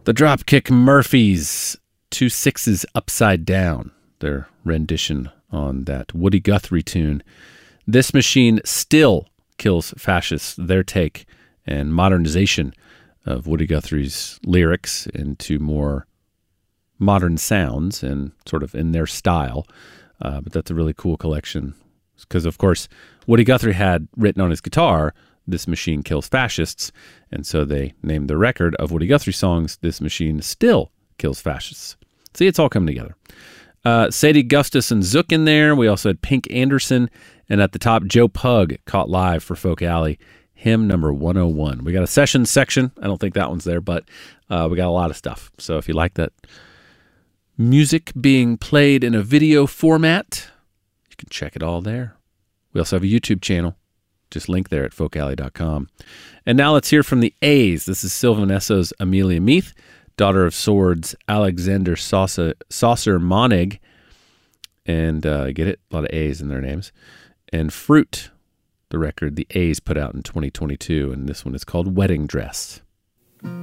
The Dropkick Murphys, 2 6s Upside Down, their rendition on that Woody Guthrie tune. This Machine Still Kills Fascists, their take and modernization of Woody Guthrie's lyrics into more modern sounds and sort of in their style. But that's a really cool collection because, of course, Woody Guthrie had written on his guitar, This Machine Kills Fascists, and so they named the record of Woody Guthrie songs, This Machine Still Kills Fascists. See, it's all coming together. Sadie Gustus and Zook in there. We also had Pink Anderson, and at the top, Joe Pug, caught live for Folk Alley, hymn number 101. We got a session section. I don't think that one's there, but we got a lot of stuff. So if you like that music being played in a video format, you can check it all there. We also have a YouTube channel. Just link there at folkalley.com. And now let's hear from the A's. This is Sylvan Esso's Amelia Meath, Daughter of Swords, Alexander Saucer Monig, and get it? A lot of A's in their names. And Fruit, the record the A's put out in 2022, and this one is called Wedding Dress.